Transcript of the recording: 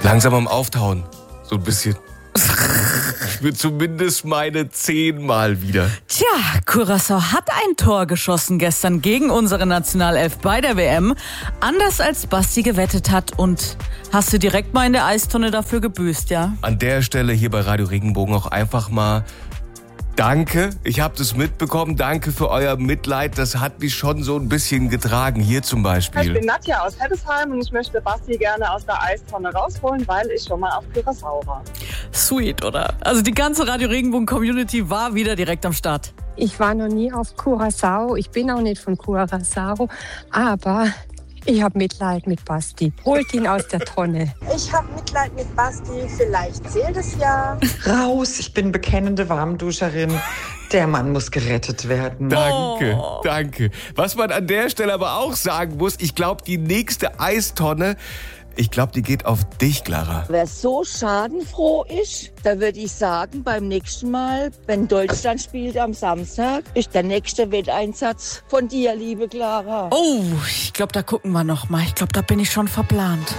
Langsam am Auftauen. So ein bisschen. Ich will zumindest meine 10 Mal wieder. Tja, Curaçao hat ein Tor geschossen gestern gegen unsere Nationalelf bei der WM. Anders als Basti gewettet hat. Und hast du direkt mal in der Eistonne dafür gebüßt, ja? An der Stelle hier bei Radio Regenbogen auch einfach mal danke. Ich habe das mitbekommen. Danke für euer Mitleid. Das hat mich schon so ein bisschen getragen. Hier zum Beispiel. Ich bin Nadja aus Heddesheim und ich möchte Basti gerne aus der Eistonne rausholen, weil ich schon mal auf Curaçao war. Sweet, oder? Also die ganze Radio Regenbogen Community war wieder direkt am Start. Ich war noch nie auf Curaçao. Ich bin auch nicht von Curaçao. Aber ich habe Mitleid mit Basti. Holt ihn aus der Tonne. Ich habe Mitleid mit Basti. Vielleicht zählt es ja. Raus, ich bin bekennende Warmduscherin. Der Mann muss gerettet werden. Danke, danke. Was man an der Stelle aber auch sagen muss, ich glaube, die nächste Eistonne, ich glaube, die geht auf dich, Clara. Wer so schadenfroh ist, da würde ich sagen, beim nächsten Mal, wenn Deutschland spielt am Samstag, ist der nächste Wetteinsatz von dir, liebe Clara. Oh, ich glaube, da gucken wir noch mal. Ich glaube, da bin ich schon verplant.